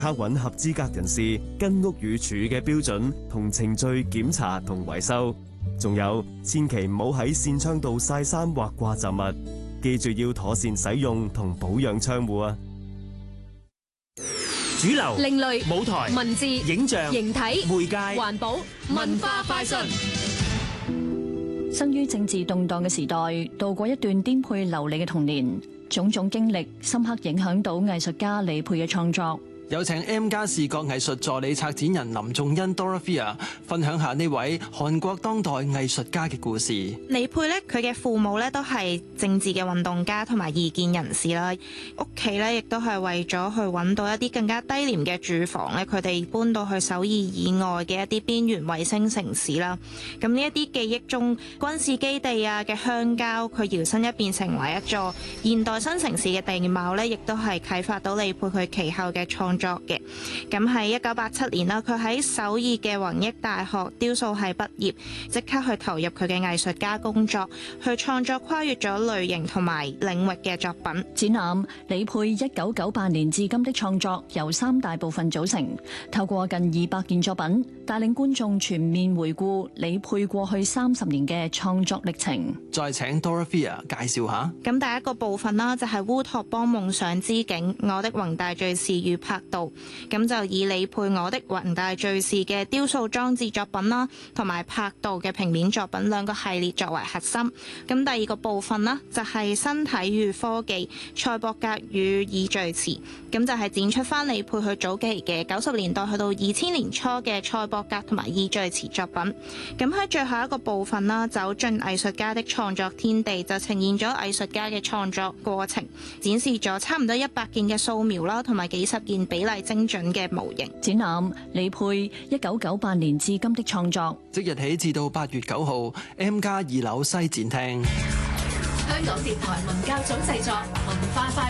刻搵合資格人士跟屋宇署嘅標準同程序檢查同維修。仲有，千祈唔好喺扇窗度曬衫或掛雜物，記住要妥善使用同保養窗戶啊！ 主流、 另類、 舞台、 文字、 影像、 形體、 媒介、 環保、文化快訊。 生於政治動盪嘅時代，度過一段顛沛流離嘅童年，種種經歷深刻影響到藝術家李沛嘅創作。 有請 M+ 視覺藝術助理策展人林仲恩 Dorothea 分享下呢位韓國當代藝術家嘅故事。 李沛咧，佢嘅父母咧都係政治嘅運動家同埋異見人士啦，屋企咧亦都係為咗去揾到一啲更加低廉嘅住房咧，佢哋搬到去首爾以外嘅一啲邊緣衛星城市啦。咁呢一啲記憶中軍事基地啊嘅鄉郊，佢搖身一變成為一座現代新城市嘅地貌咧，亦都係啟發到李沛佢其後嘅創作嘅。咁喺1987年啦，佢喺首爾嘅弘益大學雕塑系畢業，即刻去投入佢嘅藝術家工作，去創作跨越咗類型同埋領域嘅作品。 展覽李沛1998年至今的創作由3大部分組成，透過近200件作品，帶領觀眾全面回顧李沛過去30年嘅創作歷程。 再請 Dorothea 介紹下。 咁第一個部分啦，就係烏托邦夢想之境，我的宏大敘事與拍導。咁就以李沛我的宏大敘事嘅雕塑裝置作品啦，同埋拍導嘅平面作品兩個系列作為核心。咁第二個部分啦，就係身體與科技，賽博格與意敘詞。咁就係展出翻李沛佢早期嘅90年代去到2000年初嘅賽博格同埋意敘詞作品。咁喺最後一個部分啦，走進藝術家的創作天地，就呈現咗藝術家嘅創作過程，展示咗差唔多100件嘅素描啦，同埋幾十件比例精準嘅模型。 展覽李沛1998年至今的創作， 即日起至到8月9號 M+ 2樓西展廳。 香港電台文教組製作，文化快